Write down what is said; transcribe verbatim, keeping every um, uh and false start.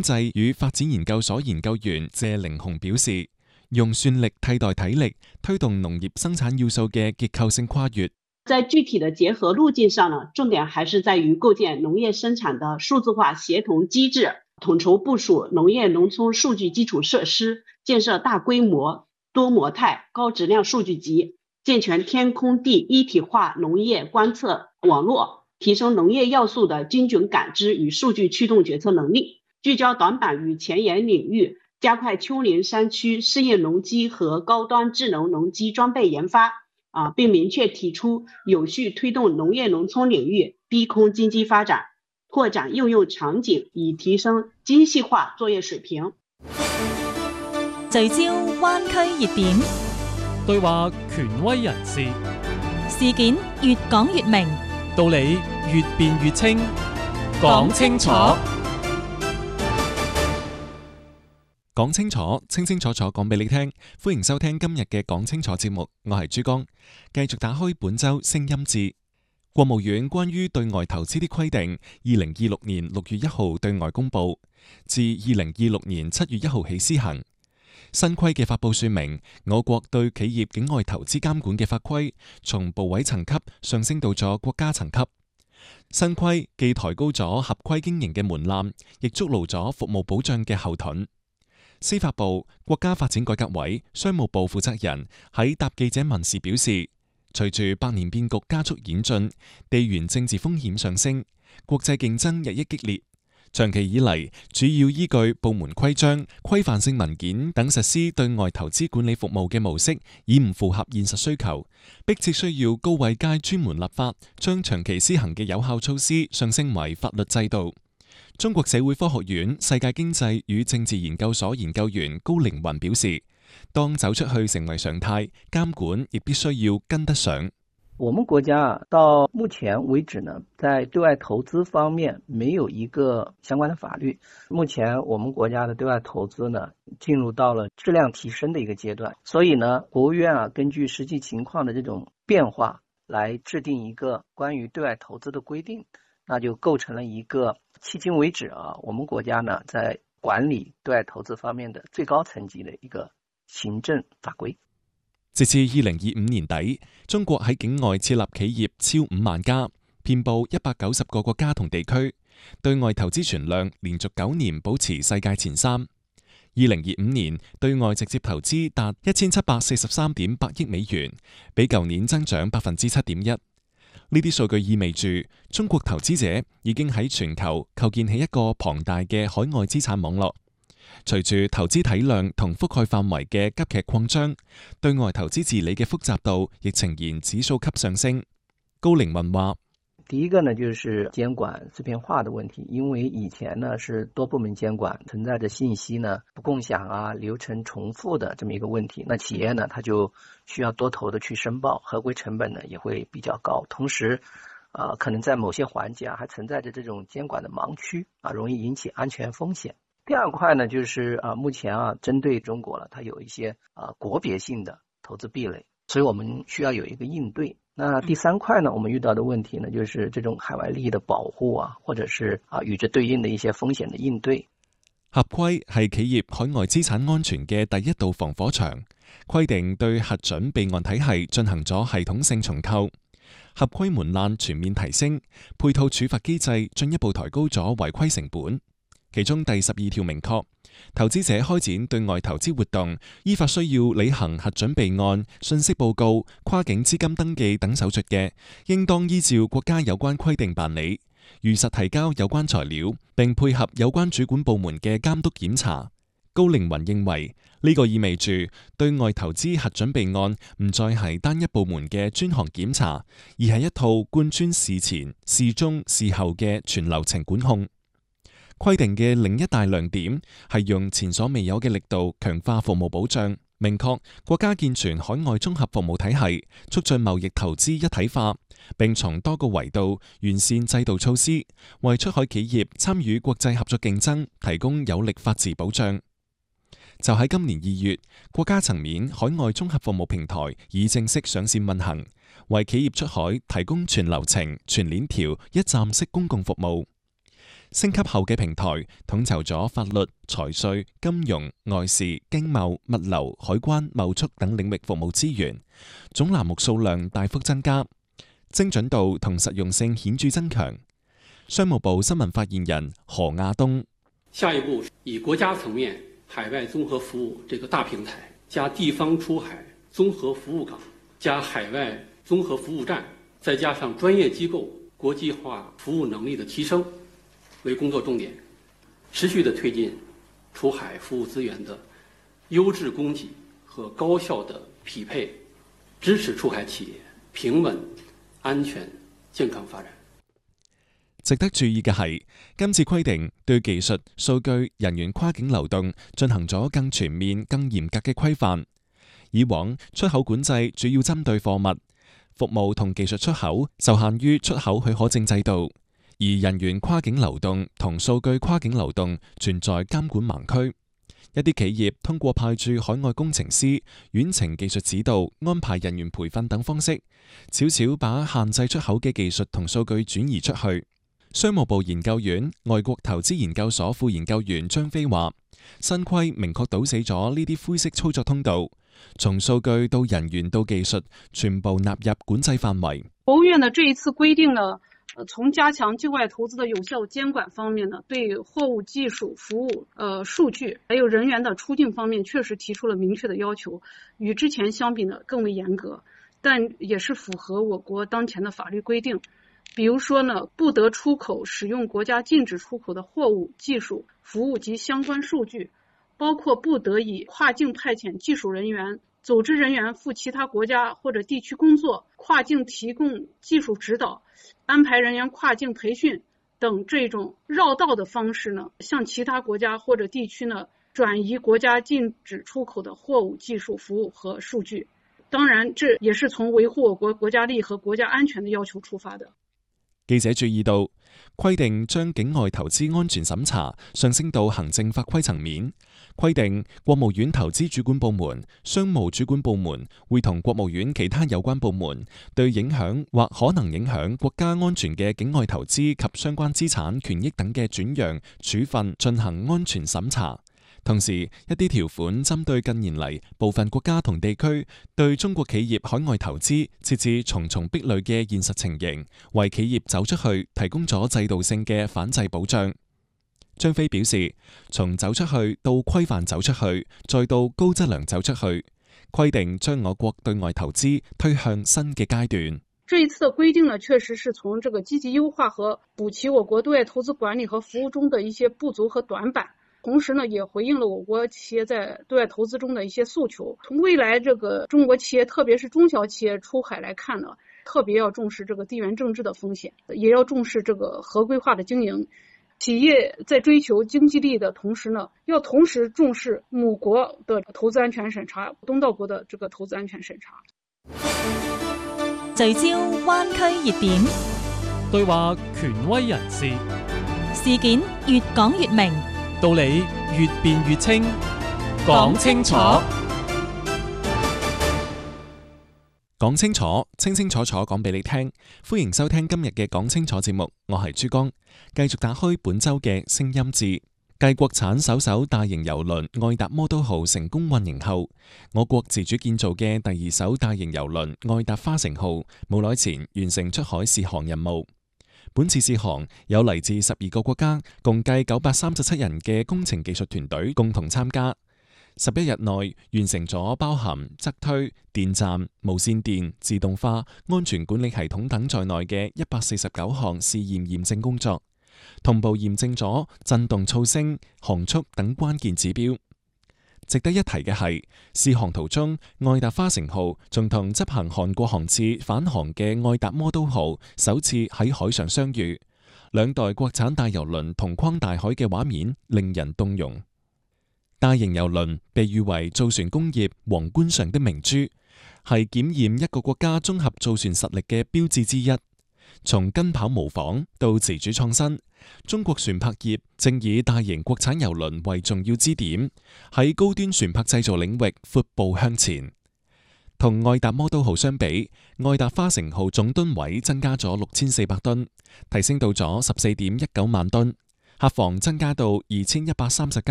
經濟與發展研究所研究員謝凌雄表示，用算力替代體力，推動農業生產要素嘅結構性跨越。 在具體的結合路徑上呢，重點還是在於構建農業生產的數字化協同機制，統籌部署農業農村數據基礎設施，建設大規模多模態高質量數據集，健全天空地一體化農業觀測網絡，提升農業要素的精準感知與數據驅動決策能力，聚焦短板與前沿領域，加快丘陵山區試驗農機和高端智能農機裝備研發，啊，並明確提出有序推動農業農村領域低空經濟發展，拓展應用場景，以提升精細化作業水平。 聚焦灣區熱點， 對話權威人士， 事件越講越明， 道理越辯越清，講清楚。 講清楚，清清楚楚講俾你聽。歡迎收聽今日嘅講清楚節目，我係珠江，繼續打開本周聲音誌。國務院關於對外投資的規定，二零二六年六月一號對外公布，自二零二六年七月一號起施行。新規嘅發布說明，我國對企業境外投資監管嘅法規，從部委層級上升到咗國家層級。新規既抬高咗合規經營嘅門檻，亦築牢咗服務保障嘅後盾。司法部、國家發展改革委、商務部負責人喺答記者問時表示，隨住百年變局加速演進，地緣政治風險上升，國際競爭日益激烈，長期以嚟主要依據部門規章、規範性文件等實施對外投資管理服務嘅模式，已唔符合現實需求，迫切需要高位階專門立法，將長期施行嘅有效措施上升為法律制度。中國社會科學院世界經濟與政治研究所研究員高凌雲表示，當走出去成為常態，監管亦必須要跟得上。 我們國家到目前為止呢，在對外投資方面沒有一個相關的法律。目前我們國家的對外投資呢，進入到了質量提升的一個階段，所以呢，國務院啊，根據實際情況的這種變化，來制定一個關於對外投資的規定，那就構成了一個迄今為止啊，我們國家呢，在管理對外投資方面的最高層級的一個行政法規。 截至二零二五年底，中國喺境外設立企業超五萬家，遍佈一百九十個國家同地區，對外投資存量連續九年保持世界前三。二零二五年對外直接投資達一千七百四十三點八億美元，比舊年增長百分之七點一。呢啲數據意味住中國投資者已經喺全球構建起一個龐大嘅海外資產網絡。隨住投資體量同覆蓋範圍嘅急劇擴張，對外投資治理嘅複雜度亦呈現指數級上升。高凌雲話： 第一個呢，就是監管碎片化的問題，因為以前呢是多部門監管，存在着信息呢不共享啊、流程重複的這麼一個問題。那企業呢，它就需要多頭的去申報，合規成本呢也會比較高。同時，啊、呃，可能在某些環節啊，還存在着這種監管的盲區啊，容易引起安全風險。第二塊呢，就是啊，目前啊，針對中國了，它有一些啊國別性的投資壁壘，所以我們需要有一個應對。那第三塊呢，我們遇到的問題呢，就是這種海外利益的保護啊，或者是啊與之對應的一些風險的應對。 合規係企業海外資產安全嘅第一道防火牆，規定對核准備案體系進行咗系統性重構，合規門檻全面提升，配套處罰機制進一步抬高咗違規成本。其中第十二條明確，投資者開展對外投資活動，依法需要履行核准備案、信息報告、跨境資金登記等手續嘅，應當依照國家有關規定辦理，如實提交有關材料，並配合有關主管部門嘅監督檢查。高凌雲認為，呢個意味住對外投資核准備案唔再係單一部門嘅專項檢查，而係一套貫穿事前、事中、事後嘅全流程管控。規定嘅另一大亮點係用前所未有嘅力度強化服務保障，明確國家健全海外綜合服務體系，促進貿易投資一體化，並從多個維度完善制度措施，為出海企業參與國際合作競爭提供有力法治保障。就喺今年二月，國家層面海外綜合服務平台已正式上線運行，為企業出海提供全流程、全鏈條、一站式公共服務。 升級後嘅平台統籌咗法律、財稅、金融、外事、經貿、物流、海關、貿促等領域服務資源，總欄目數量大幅增加，精準度同實用性顯著增強。商務部新聞發言人何亞東： 下一步以國家層面海外綜合服務這個大平台，加地方出海綜合服務港，加海外綜合服務站，再加上專業機構國際化服務能力的提升為工作重點，持續地推進出海服務資源的優質供給和高效的匹配，支持出海企業平穩、安全、健康發展。 值得注意嘅係，今次規定對技術、數據、人員跨境流動進行咗更全面、更嚴格嘅規範。以往出口管制主要針對貨物、服務同技術出口就限於出口許可證制度。而人員跨境流動同數據跨境流動存在監管盲區，一啲企業通過派駐海外工程師、遠程技術指導、安排人員培訓等方式，悄悄把限制出口嘅技術同數據轉移出去。商務部研究院外國投資研究所副研究員張飛話：新規明確堵死咗呢啲灰色操作通道，從數據到人員到技術，全部納入管制範圍。 國務院的這一次規定呢，從加強境外投資的有效監管方面呢，對貨物、技術、服務、呃數據，還有人員的出境方面，確實提出了明確的要求，與之前相比呢更為嚴格，但也是符合我國當前的法律規定。比如說呢，不得出口使用國家禁止出口的貨物、技術、服務及相關數據，包括不得以跨境派遣技術人員、組織人員赴其他國家或者地區工作、跨境提供技術指導、安排人員跨境培訓等這種繞道的方式呢，向其他國家或者地區呢轉移國家禁止出口的貨物、技術、服務和數據。當然，這也是從維護我國國家利益和國家安全的要求出發的。 記者注意到，規定將境外投資安全審查上升到行政法規層面，規定國務院投資主管部門、商務主管部門會同國務院其他有關部門對影響或可能影響國家安全嘅境外投資及相關資產權益等嘅轉讓、處分進行安全審查。同時，一啲條款針對近年嚟部分國家同地區對中國企業海外投資設置重重壁壘嘅現實情形，為企業走出去提供咗制度性嘅反制保障。張飛表示，從走出去到規範走出去，再到高質量走出去，規定將我國對外投資推向新嘅階段。 這一次的規定呢，確實是從這個積極優化和補齊我國對外投資管理和服務中的一些不足和短板。同時呢，也回應了我國企業在對外投資中的一些訴求。從未來這個中國企業，特別是中小企業出海來看呢，特別要重視這個地緣政治的風險，也要重視這個合規化的經營。企業在追求經濟利益的同時呢，要同時重視母國的投資安全審查，東道國的這個投資安全審查。 聚焦灣區熱點， 對話權威人士， 事件越講越明， 道理越辯越清，講清楚， 講清楚，清清楚楚講俾你聽。歡迎收聽今日嘅講清楚節目，我係珠江，繼續打開本周嘅聲音誌。繼國產首艘大型郵輪愛達摩都號成功運營後，我國自主建造嘅第二艘大型郵輪愛達花城號冇耐前完成出海試航任務。本次試航有嚟自十二個國家，共計九百三十七人嘅工程技術團隊共同參加。十一日內完成咗包含側推、電站、無線電、自動化、安全管理系統等在內嘅一百四十九項試驗驗證工作，同步驗證咗震動噪聲、航速等關鍵指標。值得一提嘅係，試航途中，愛達花城號仲同執行韓國航次返航嘅愛達摩都號首次喺海上相遇，兩代國產大郵輪同框大海嘅畫面令人動容。大型郵輪被譽為造船工業皇冠上的明珠，係檢驗一個國家綜合造船實力嘅標誌之一。從跟跑模仿到自主創新，中國船舶業正以大型國產郵輪為重要支點，喺高端船舶製造領域闊步向前。同愛達摩都號相比，愛達花城號總噸位增加咗六千四百噸，提升到咗十四點一九萬噸。 客房增加到二千一百三十間。